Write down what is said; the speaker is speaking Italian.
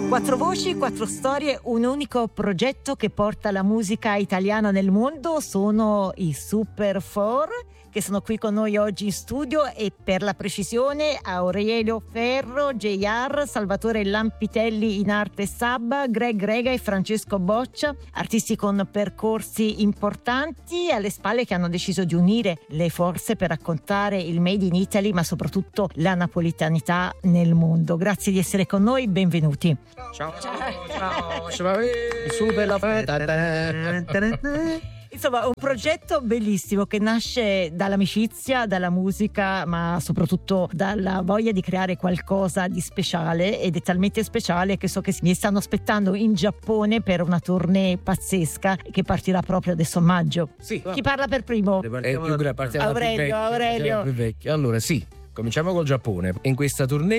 Quattro voci, quattro storie, un unico progetto che porta la musica italiana nel mondo. Sono i Super 4 che sono qui con noi oggi in studio, e per la precisione Aurelio Ferro, JR, Salvatore Lampitelli in arte Sabba, Greg Rega e Francesco Boccia, artisti con percorsi importanti alle spalle, che hanno deciso di unire le forze per raccontare il Made in Italy, ma soprattutto la napolitanità nel mondo. Grazie di essere con noi, benvenuti. Ciao. Super la Insomma, un progetto bellissimo che nasce dall'amicizia, dalla musica, ma soprattutto dalla voglia di creare qualcosa di speciale, ed è talmente speciale che so che mi stanno aspettando in Giappone per una tournée pazzesca che partirà proprio adesso a maggio. Sì. Chi parla per primo? Aurelio. Aurelio. Più vecchio. Allora sì, cominciamo col Giappone. In questa tournée